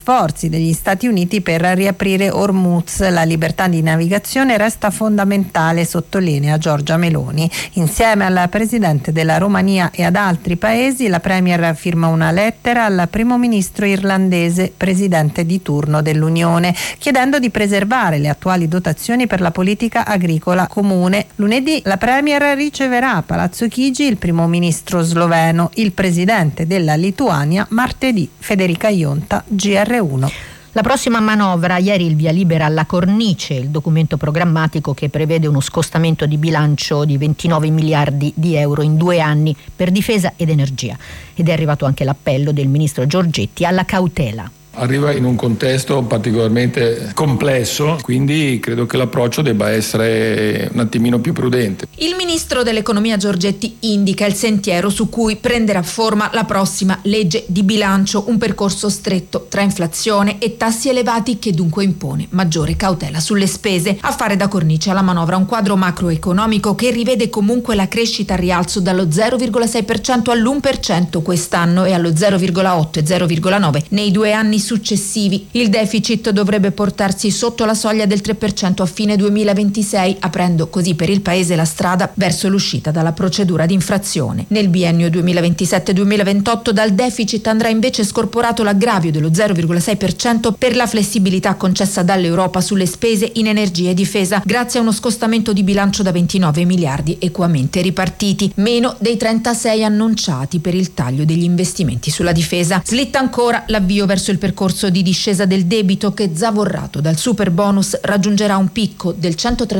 Sforzi degli Stati Uniti per riaprire Hormuz. La libertà di navigazione resta fondamentale, sottolinea Giorgia Meloni. Insieme al presidente della Romania e ad altri paesi, la premier firma una lettera al primo ministro irlandese, presidente di turno dell'Unione, chiedendo di preservare le attuali dotazioni per la politica agricola comune. Lunedì la premier riceverà a Palazzo Chigi il primo ministro sloveno, il presidente della Lituania martedì. Federica Ionta, GR1. La prossima manovra, ieri il via libera alla cornice, il documento programmatico che prevede uno scostamento di bilancio di 29 miliardi di euro in 2 anni per difesa ed energia. Ed è arrivato anche l'appello del ministro Giorgetti alla cautela. Arriva in un contesto particolarmente complesso, quindi credo che l'approccio debba essere un attimino più prudente. Il ministro dell'economia Giorgetti indica il sentiero su cui prenderà forma la prossima legge di bilancio, un percorso stretto tra inflazione e tassi elevati che dunque impone maggiore cautela sulle spese. A fare da cornice alla manovra un quadro macroeconomico che rivede comunque la crescita al rialzo dallo 0,6% all'1% quest'anno e allo 0,8 e 0,9 nei 2 anni successivi. Il deficit dovrebbe portarsi sotto la soglia del 3% a fine 2026, aprendo così per il Paese la strada verso l'uscita dalla procedura di infrazione. Nel biennio 2027-2028 dal deficit andrà invece scorporato l'aggravio dello 0,6% per la flessibilità concessa dall'Europa sulle spese in energia e difesa, grazie a uno scostamento di bilancio da 29 miliardi equamente ripartiti, meno dei 36 annunciati per il taglio degli investimenti sulla difesa. Slitta ancora l'avvio verso il percorso di discesa del debito che, zavorrato dal super bonus, raggiungerà un picco del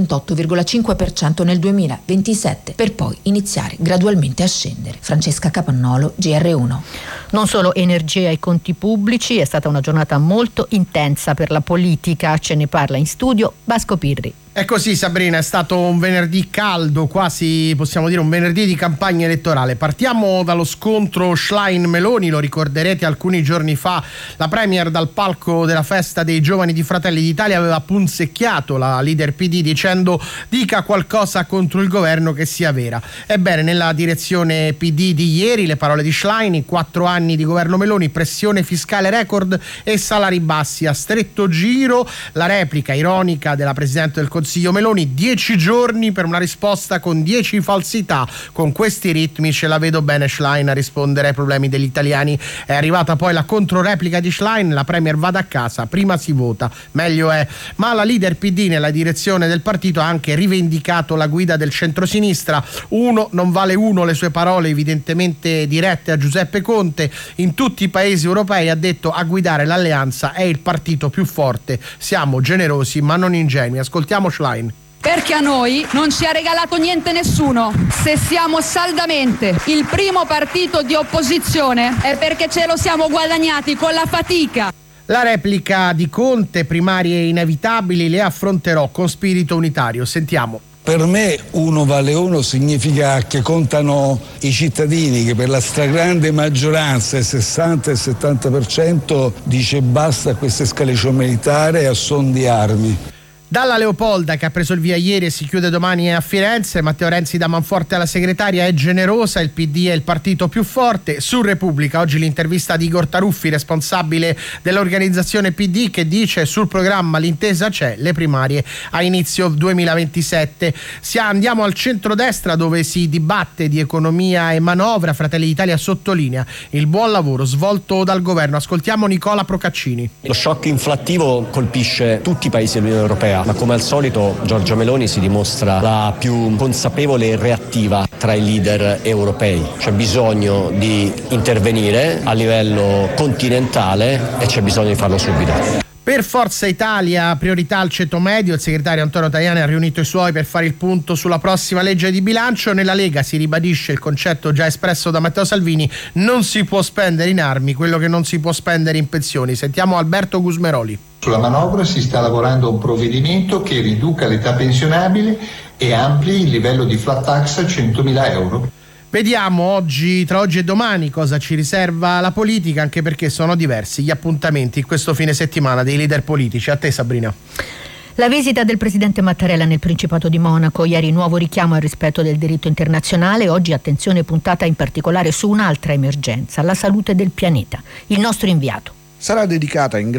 138,5% nel 2027 per poi iniziare gradualmente a scendere. Francesca Capannolo, GR1. Non solo energia e conti pubblici, è stata una giornata molto intensa per la politica, ce ne parla in studio Vasco Pirri. È così, Sabrina, è stato un venerdì caldo, quasi possiamo dire un venerdì di campagna elettorale. Partiamo dallo scontro Schlein-Meloni, lo ricorderete, alcuni giorni fa la premier dal palco della festa dei giovani di Fratelli d'Italia aveva punzecchiato la leader PD dicendo dica qualcosa contro il governo che sia vera. Ebbene, nella direzione PD di ieri le parole di Schlein: 4 anni di governo Meloni, pressione fiscale record e salari bassi a stretto giro. La replica ironica della Presidente del Consiglio Meloni: 10 giorni per una risposta con 10 falsità. Con questi ritmi ce la vedo bene Schlein a rispondere ai problemi degli italiani. È arrivata poi la controreplica di Schlein: la premier vada a casa, prima si vota, meglio è. Ma la leader PD nella direzione del partito ha anche rivendicato la guida del centrosinistra. Uno non vale uno, le sue parole evidentemente dirette a Giuseppe Conte. In tutti i paesi europei, ha detto, a guidare l'alleanza è il partito più forte. Siamo generosi ma non ingenui. Ascoltiamo Schlein. Perché a noi non ci ha regalato niente nessuno. Se siamo saldamente il primo partito di opposizione è perché ce lo siamo guadagnati con la fatica. La replica di Conte: primarie inevitabili, le affronterò con spirito unitario. Sentiamo. Per me uno vale uno significa che contano i cittadini, che per la stragrande maggioranza, il 60 e il 70%, dice basta a questa escalation militare e a suon di armi. Dalla Leopolda, che ha preso il via ieri e si chiude domani a Firenze, Matteo Renzi da Manforte alla segretaria: è generosa, il PD è il partito più forte. Su Repubblica oggi l'intervista di Igor Taruffi, responsabile dell'organizzazione PD, che dice: sul programma l'intesa c'è, le primarie a inizio 2027. Andiamo al centrodestra, dove si dibatte di economia e manovra. Fratelli d'Italia sottolinea il buon lavoro svolto dal governo. Ascoltiamo Nicola Procaccini. Lo shock inflattivo colpisce tutti i paesi dell'Unione Europea, ma come al solito Giorgia Meloni si dimostra la più consapevole e reattiva tra i leader europei. C'è bisogno di intervenire a livello continentale e c'è bisogno di farlo subito. Per Forza Italia, priorità al ceto medio. Il segretario Antonio Tajani ha riunito i suoi per fare il punto sulla prossima legge di bilancio. Nella Lega si ribadisce il concetto già espresso da Matteo Salvini: non si può spendere in armi quello che non si può spendere in pensioni. Sentiamo Alberto Gusmeroli. Sulla manovra si sta lavorando a un provvedimento che riduca l'età pensionabile e ampli il livello di flat tax a 100.000 euro. Vediamo tra oggi e domani cosa ci riserva la politica, anche perché sono diversi gli appuntamenti in questo fine settimana dei leader politici. A te, Sabrina. La visita del presidente Mattarella nel Principato di Monaco, ieri nuovo richiamo al rispetto del diritto internazionale, oggi attenzione puntata in particolare su un'altra emergenza, la salute del pianeta. Il nostro inviato. Sarà dedicata in